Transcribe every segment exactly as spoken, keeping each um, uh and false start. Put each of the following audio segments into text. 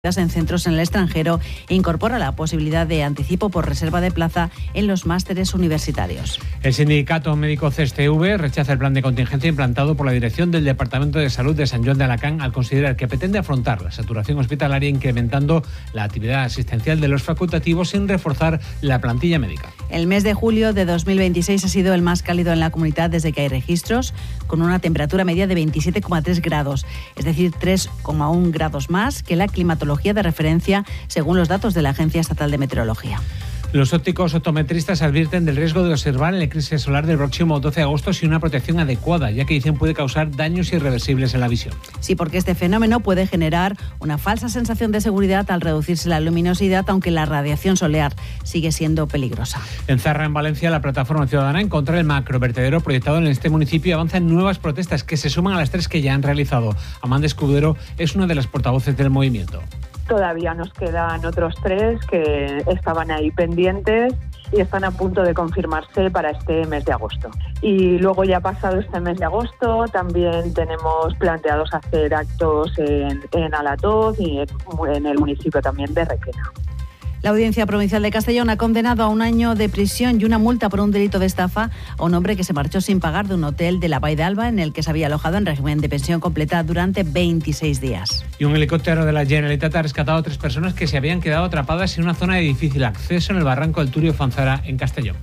en centros en el extranjero e incorpora la posibilidad de anticipo por reserva de plaza en los másteres universitarios. El sindicato médico C S T V rechaza el plan de contingencia implantado por la dirección del Departamento de Salud de San Juan de Alacant al considerar que pretende afrontar la saturación hospitalaria incrementando la actividad asistencial de los facultativos sin reforzar la plantilla médica. El mes de julio de dos mil veintiséis ha sido el más cálido en la comunidad desde que hay registros, con una temperatura media de veintisiete coma tres grados, es decir, tres coma uno grados más que la climatología de referencia, según los datos de la Agencia Estatal de Meteorología. Los ópticos optometristas advierten del riesgo de observar el eclipse solar del próximo doce de agosto sin una protección adecuada, ya que dicen puede causar daños irreversibles en la visión. Sí, porque este fenómeno puede generar una falsa sensación de seguridad al reducirse la luminosidad, aunque la radiación solar sigue siendo peligrosa. En Zarra, en Valencia, la plataforma ciudadana en contra del macrovertedero proyectado en este municipio avanza en nuevas protestas que se suman a las tres que ya han realizado. Amanda Escudero es una de las portavoces del movimiento. Todavía nos quedan otros tres que estaban ahí pendientes y están a punto de confirmarse para este mes de agosto. Y luego, ya pasado este mes de agosto, también tenemos planteados hacer actos en, en Alatoz y en, en el municipio también de Requena. La Audiencia Provincial de Castellón ha condenado a un año de prisión y una multa por un delito de estafa a un hombre que se marchó sin pagar de un hotel de la Vall d'Alba en el que se había alojado en régimen de pensión completa durante veintiséis días. Y un helicóptero de la Generalitat ha rescatado a tres personas que se habían quedado atrapadas en una zona de difícil acceso en el barranco del Turio Fanzara, en Castellón.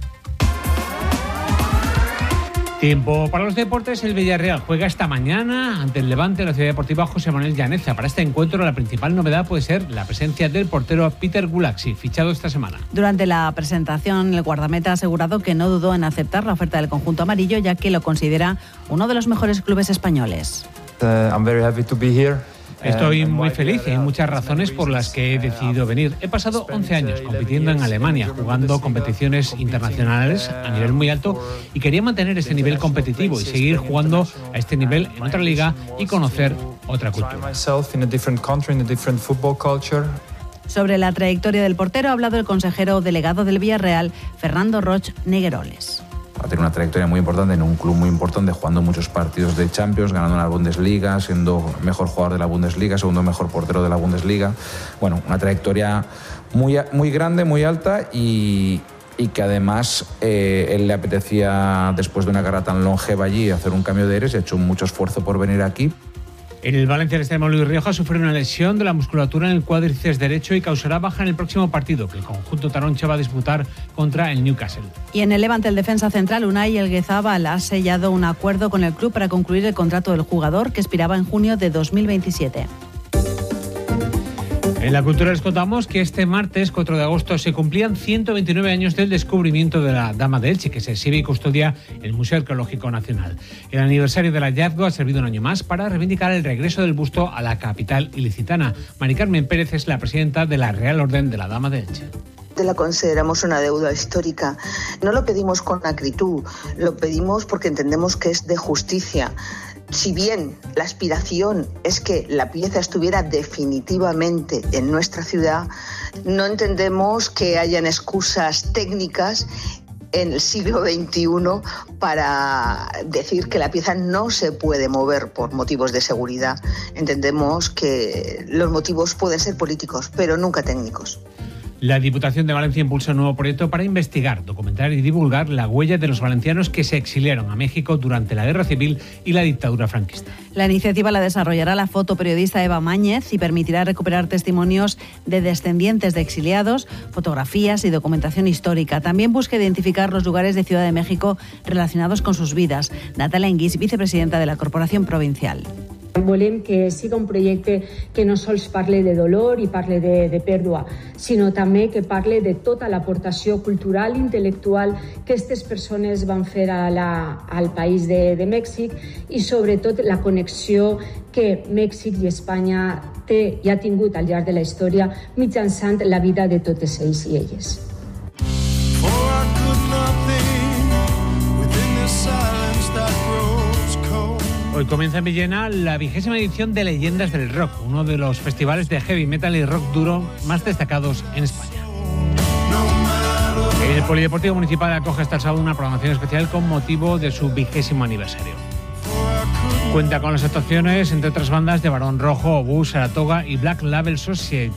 Tiempo para los deportes. El Villarreal juega esta mañana ante el Levante en la Ciudad Deportiva José Manuel Llaneza. Para este encuentro, la principal novedad puede ser la presencia del portero Peter Gulaxi, fichado esta semana. Durante la presentación, el guardameta ha asegurado que no dudó en aceptar la oferta del conjunto amarillo, ya que lo considera uno de los mejores clubes españoles. Uh, I'm very happy to be here. Estoy muy feliz y hay muchas razones por las que he decidido venir. He pasado once años compitiendo en Alemania, jugando competiciones internacionales a nivel muy alto y quería mantener ese nivel competitivo y seguir jugando a este nivel en otra liga y conocer otra cultura. Sobre la trayectoria del portero ha hablado el consejero delegado del Villarreal, Fernando Roch Negueroles. Ha tenido una trayectoria muy importante en un club muy importante, jugando muchos partidos de Champions, ganando la Bundesliga, siendo mejor jugador de la Bundesliga, segundo mejor portero de la Bundesliga. Bueno, una trayectoria muy, muy grande, muy alta y, y que además eh, él le apetecía, después de una carrera tan longeva allí, hacer un cambio de aires y ha hecho mucho esfuerzo por venir aquí. El Valencia del extremo Luis Rioja sufre una lesión de la musculatura en el cuádriceps derecho y causará baja en el próximo partido que el conjunto taroncha va a disputar contra el Newcastle. Y en el Levante, el defensa central Unai Elguezábal ha sellado un acuerdo con el club para concluir el contrato del jugador, que expiraba en junio de dos mil veintisiete. En la cultura les contamos que este martes cuatro de agosto se cumplían ciento veintinueve años del descubrimiento de la Dama de Elche, que se exhibe y custodia el Museo Arqueológico Nacional. El aniversario del hallazgo ha servido un año más para reivindicar el regreso del busto a la capital ilicitana. Mari Carmen Pérez es la presidenta de la Real Orden de la Dama de Elche. La consideramos una deuda histórica. No lo pedimos con acritud, lo pedimos porque entendemos que es de justicia. Si bien la aspiración es que la pieza estuviera definitivamente en nuestra ciudad, no entendemos que hayan excusas técnicas en el siglo veintiuno para decir que la pieza no se puede mover por motivos de seguridad. Entendemos que los motivos pueden ser políticos, pero nunca técnicos. La Diputación de Valencia impulsa un nuevo proyecto para investigar, documentar y divulgar la huella de los valencianos que se exiliaron a México durante la Guerra Civil y la dictadura franquista. La iniciativa la desarrollará la fotoperiodista Eva Máñez y permitirá recuperar testimonios de descendientes de exiliados, fotografías y documentación histórica. También busca identificar los lugares de Ciudad de México relacionados con sus vidas. Natalia Enguís, vicepresidenta de la Corporación Provincial. Volem que siga un projecte que no sols parle de dolor i parle de, de pèrdua, sinó també que parle de tota l'aportació cultural i intel·lectual que aquestes persones van fer a la, al país de, de Mèxic i sobretot la connexió que Mèxic i Espanya té i ha tingut al llarg de la història mitjançant la vida de totes ells i elles. Hoy comienza en Villena la vigésima edición de Leyendas del Rock, uno de los festivales de heavy metal y rock duro más destacados en España. El Polideportivo Municipal acoge hasta el sábado una programación especial con motivo de su vigésimo aniversario. Cuenta con las actuaciones, entre otras bandas, de Barón Rojo, Obús, Saratoga y Black Label Society.